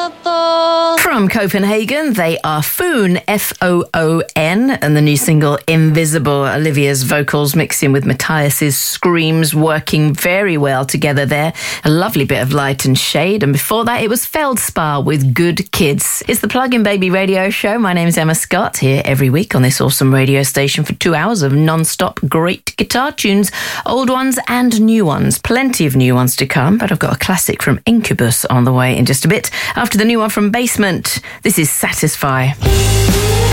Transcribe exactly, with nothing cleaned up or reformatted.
From Copenhagen, they are Foon, F O O N, and the new single Invisible. Olivia's vocals mixing with Matthias's screams, working very well together there. A lovely bit of light and shade. And before that, it was Feldspar with Good Kids. It's the Plug-in Baby radio show. My name's Emma Scott, here every week on this awesome radio station for two hours of non-stop great guitar tunes, old ones and new ones. Plenty of new ones to come, but I've got a classic from Incubus on the way in just a bit. After the new one from Basement, this is Satisfy.